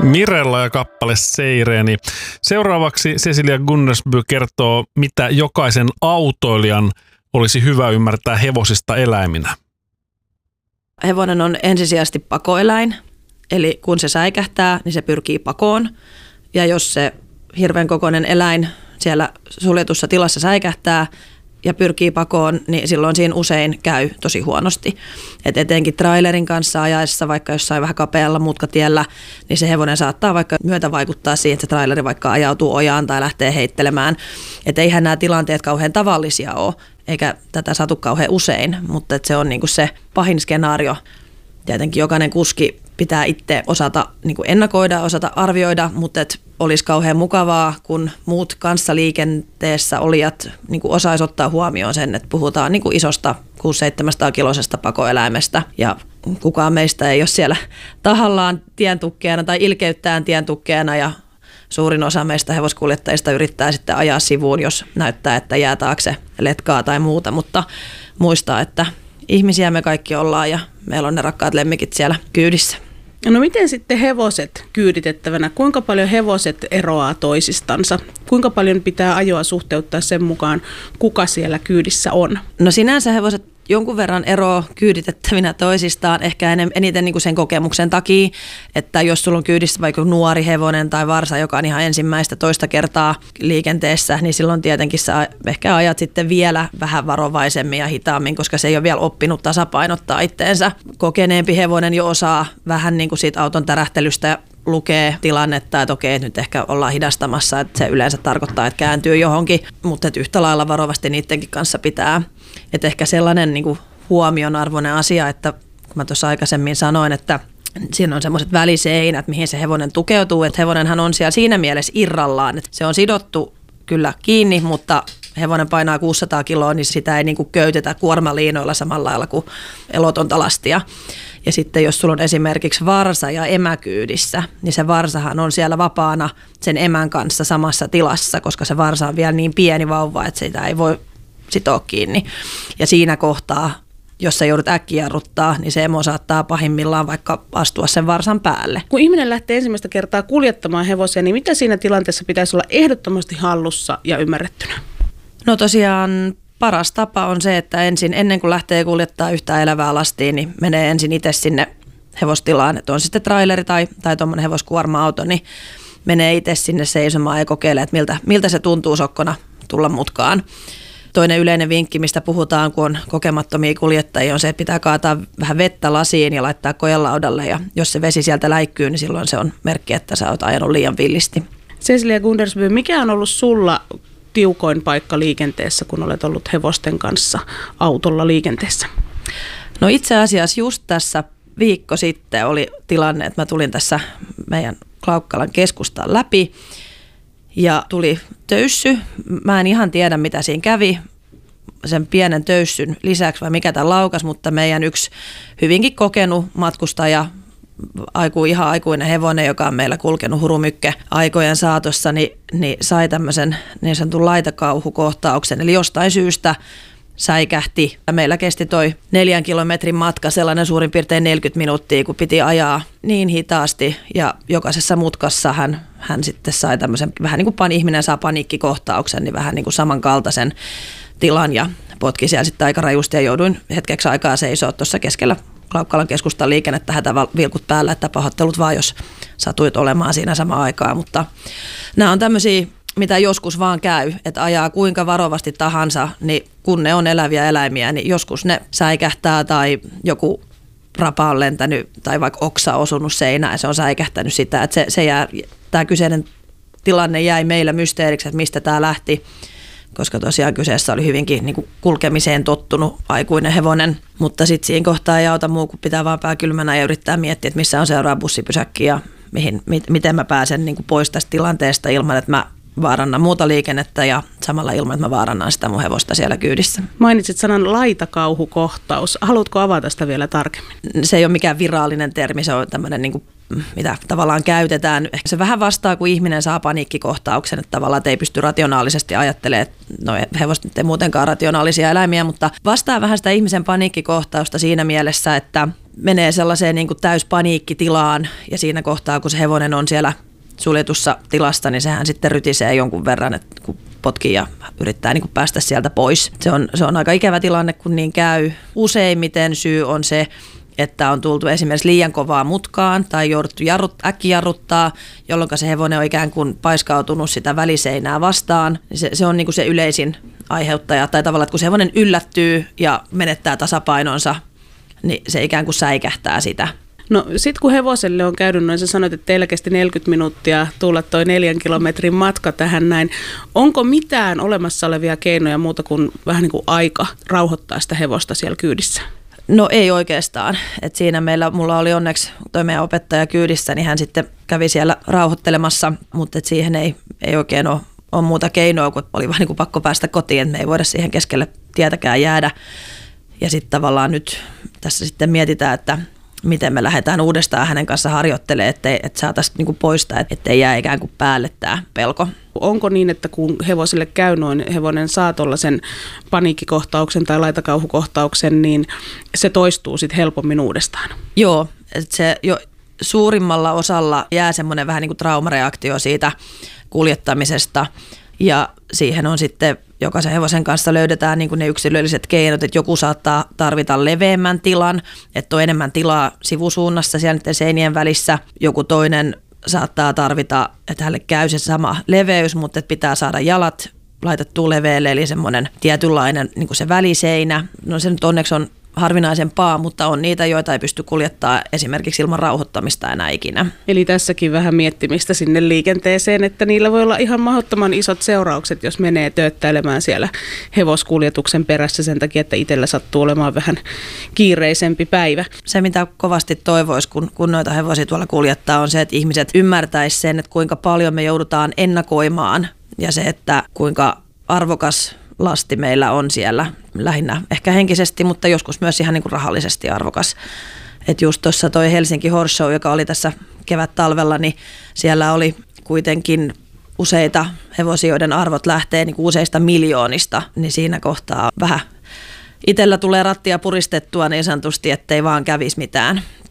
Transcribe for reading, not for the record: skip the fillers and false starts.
Mirella ja kappale Seireeni. Seuraavaksi Cecilia Gundersby kertoo, mitä jokaisen autoilijan olisi hyvä ymmärtää hevosista eläiminä. Hevonen on ensisijaisesti pakoeläin, eli kun se säikähtää, niin se pyrkii pakoon. Ja jos se hirveän kokoinen eläin siellä suljetussa tilassa säikähtää ja pyrkii pakoon, niin silloin siinä usein käy tosi huonosti. Et etenkin trailerin kanssa ajaessa, vaikka jossain vähän kapealla mutkatiellä, niin se hevonen saattaa vaikka myötä vaikuttaa siihen, että se traileri vaikka ajautuu ojaan tai lähtee heittelemään. Et eihän nämä tilanteet kauhean tavallisia ole, eikä tätä satu kauhean usein, mutta se on niinku se pahin skenaario. Tietenkin jokainen kuski pitää itse osata niinku ennakoida, osata arvioida, mutta olisi kauhean mukavaa, kun muut kanssaliikenteessä olijat niinku osaisi ottaa huomioon sen, että puhutaan niinku isosta 600-700 kilosesta pakoeläimestä ja kukaan meistä ei ole siellä tahallaan tientukkeena tai ilkeyttään tientukkeena ja suurin osa meistä hevoskuljettajista yrittää sitten ajaa sivuun, jos näyttää, että jää taakse letkaa tai muuta, mutta muistaa, että ihmisiä me kaikki ollaan ja meillä on ne rakkaat lemmikit siellä kyydissä. No miten sitten hevoset kyyditettävänä? Kuinka paljon hevoset eroaa toisistansa? Kuinka paljon pitää ajoa suhteuttaa sen mukaan, kuka siellä kyydissä on? No sinänsä hevoset jonkun verran eroaa kyyditettävinä toisistaan, ehkä eniten niin kuin sen kokemuksen takia, että jos sulla on kyydissä vaikka nuori hevonen tai varsa, joka on ihan ensimmäistä toista kertaa liikenteessä, niin silloin tietenkin sä ehkä ajat sitten vielä vähän varovaisemmin ja hitaammin, koska se ei ole vielä oppinut tasapainottaa itteensä. Kokeneempi hevonen jo osaa vähän niin kuin siitä auton tärähtelystä lukee tilannetta, että okei, nyt ehkä ollaan hidastamassa, että se yleensä tarkoittaa, että kääntyy johonkin, mutta yhtä lailla varovasti niidenkin kanssa pitää. Että ehkä sellainen niin kuin huomionarvoinen asia, että kun mä tuossa aikaisemmin sanoin, että siinä on semmoiset väliseinät, mihin se hevonen tukeutuu, että hevonenhan on siellä siinä mielessä irrallaan, että se on sidottu kyllä kiinni, mutta hevonen painaa 600 kiloa, niin sitä ei niin kuin köytetä kuormaliinoilla samalla lailla kuin elotonta lastia. Ja sitten jos sulla on esimerkiksi varsa ja emä kyydissä, niin se varsahan on siellä vapaana sen emän kanssa samassa tilassa, koska se varsa on vielä niin pieni vauva, että sitä ei voi sitoa kiinni. Ja siinä kohtaa, jos sä joudut äkkiä jarruttaa, niin se emo saattaa pahimmillaan vaikka astua sen varsan päälle. Kun ihminen lähtee ensimmäistä kertaa kuljettamaan hevosia, niin mitä siinä tilanteessa pitäisi olla ehdottomasti hallussa ja ymmärrettynä? No tosiaan paras tapa on se, että ennen kuin lähtee kuljettaa yhtään elävää lastia, niin menee ensin itse sinne hevostilaan, että on sitten traileri tai tuommoinen hevoskuorma-auto, niin menee itse sinne seisomaan ja kokeilee, että miltä se tuntuu sokkona tulla mutkaan. Toinen yleinen vinkki, mistä puhutaan, kun on kokemattomia kuljettajia, on se, että pitää kaataa vähän vettä lasiin ja laittaa kojelaudalle. Ja jos se vesi sieltä läikkyy, niin silloin se on merkki, että sä oot ajanut liian villisti. Cecilia Gundersby, mikä on ollut sulla tiukoin paikka liikenteessä, kun olet ollut hevosten kanssa autolla liikenteessä? No itse asiassa just tässä viikko sitten oli tilanne, että mä tulin tässä meidän Klaukkalan keskustaan läpi. Ja tuli töyssy. Mä en ihan tiedä, mitä siinä kävi sen pienen töyssyn lisäksi vai mikä tämän laukas, mutta meidän yksi hyvinkin kokenut matkustaja, ihan aikuinen hevonen, joka on meillä kulkenut hurumykke aikojen saatossa, niin sai tämmöisen niin sanotun laitakauhukohtauksen. Eli jostain syystä säikähti. Meillä kesti toi 4 kilometrin matka, sellainen suurin piirtein 40 minuuttia, kun piti ajaa niin hitaasti. Ja jokaisessa mutkassa hän sitten sai tämmöisen, vähän niin kuin ihminen saa paniikkikohtauksen, niin vähän niin kuin samankaltaisen tilan ja potki siellä sitten aika rajusti. Ja jouduin hetkeksi aikaa seisoa tuossa keskellä Klaukkalan keskustan liikennettä hätävilkut päällä, että pahoittelut vaan, jos satuit olemaan siinä samaan aikaan. Mutta nämä on tämmöisiä, mitä joskus vaan käy, että ajaa kuinka varovasti tahansa, niin kun ne on eläviä eläimiä, niin joskus ne säikähtää tai joku rapa on lentänyt tai vaikka oksa osunut seinään ja se on säikähtänyt sitä, että tämä kyseinen tilanne jäi meillä mysteeriksi, että mistä tämä lähti, koska tosiaan kyseessä oli hyvinkin niin kuin kulkemiseen tottunut aikuinen hevonen, mutta sitten siinä kohtaa ei auta muu, kun pitää vaan pää kylmänä ja yrittää miettiä, että missä on seuraava bussipysäkki ja miten mä pääsen niin kuin pois tästä tilanteesta ilman, että mä vaaranna muuta liikennettä ja samalla ilman, että mä vaarannan sitä mun hevosta siellä kyydissä. Mainitsit sanan laitakauhukohtaus. Haluatko avata sitä vielä tarkemmin? Se ei ole mikään virallinen termi, se on tämmöinen niin kuin mitä tavallaan käytetään. Ehkä se vähän vastaa, kun ihminen saa paniikkikohtauksen, että tavallaan että ei pysty rationaalisesti ajattelemaan, no hevoset ei muutenkaan rationaalisia eläimiä, mutta vastaa vähän sitä ihmisen paniikkikohtausta siinä mielessä, että menee sellaiseen niin kuin täyspaniikkitilaan ja siinä kohtaa, kun se hevonen on siellä suljetussa tilassa, niin sehän sitten rytisee jonkun verran, että kun potkii ja yrittää niin kuin päästä sieltä pois. Se on aika ikävä tilanne, kun niin käy. Useimmiten syy on se, että on tultu esimerkiksi liian kovaa mutkaan tai jouduttu äkkijarruttaa, jolloin se hevonen on ikään kuin paiskautunut sitä väliseinää vastaan. Se on niin kuin se yleisin aiheuttaja. Tai tavallaan, että kun se hevonen yllättyy ja menettää tasapainonsa, niin se ikään kuin säikähtää sitä. No sit kun hevoselle on käynyt noin, sä sanoit, että teillä kesti 40 minuuttia tulla toi 4 kilometrin matka tähän näin. Onko mitään olemassa olevia keinoja muuta kuin vähän niin kuin aika rauhoittaa sitä hevosta siellä kyydissä? No ei oikeastaan. Et siinä mulla oli onneksi toi meidän opettaja kyydissä, niin hän sitten kävi siellä rauhoittelemassa, mutta siihen ei oikein ole muuta keinoa, kun oli vähän niin kuin pakko päästä kotiin, että me ei voida siihen keskelle tietäkään jäädä. Ja sitten tavallaan nyt tässä sitten mietitään, että miten me lähdetään uudestaan hänen kanssa harjoittelemaan, että saataisiin niin kuin poistaa, ettei jää ikään kuin päälle tämä pelko. Onko niin, että kun hevoselle käy noin, hevonen saa tuollaisen paniikkikohtauksen tai laitakauhukohtauksen, niin se toistuu sitten helpommin uudestaan? Joo, että se jo suurimmalla osalla jää semmoinen vähän niin kuin traumareaktio siitä kuljettamisesta ja siihen on sitten jokaisen hevosen kanssa löydetään niin kuin ne yksilölliset keinot, että joku saattaa tarvita leveämmän tilan, että on enemmän tilaa sivusuunnassa siellä niiden seinien välissä. Joku toinen saattaa tarvita, että hänelle käy se sama leveys, mutta että pitää saada jalat laitettua leveälle, eli semmoinen tietynlainen niin kuin se väliseinä. No se nyt onneksi on harvinaisempaa, mutta on niitä, joita ei pysty kuljettaa esimerkiksi ilman rauhoittamista enää ikinä. Eli tässäkin vähän miettimistä sinne liikenteeseen, että niillä voi olla ihan mahdottoman isot seuraukset, jos menee tööttäilemään siellä hevoskuljetuksen perässä sen takia, että itsellä sattuu olemaan vähän kiireisempi päivä. Se, mitä kovasti toivoisi, kun noita hevosia tuolla kuljettaa, on se, että ihmiset ymmärtäisivät sen, että kuinka paljon me joudutaan ennakoimaan ja se, että kuinka arvokas lasti meillä on siellä, lähinnä ehkä henkisesti, mutta joskus myös ihan niin kuin rahallisesti arvokas. Että just tuossa toi Helsinki Horse Show, joka oli tässä kevät-talvella, niin siellä oli kuitenkin useita hevosia, joiden arvot lähtee niin kuin useista miljoonista, niin siinä kohtaa vähän itsellä tulee rattia puristettua niin sanotusti, ettei vaan kävisi mitään.